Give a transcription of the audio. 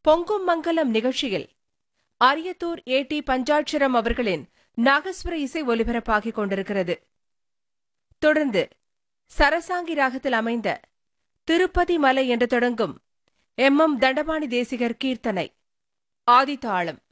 பொங்கும் மங்கலம் நிகழ்ச்சியில் அரியத்தூர் ஏ.டி. பஞ்சாட்சரம் அவர்களின் நாகஸ்வர இசை ஒலிபரப்பாகிக் கொண்டிருக்கிறது. தொடர்ந்து சரசாங்கி ராகத்தில் அமைந்த திருப்பதி மலை என்று தொடங்கும் எம். தண்டபாணி தேசிகர் கீர்த்தனை ஆதிதாளம்.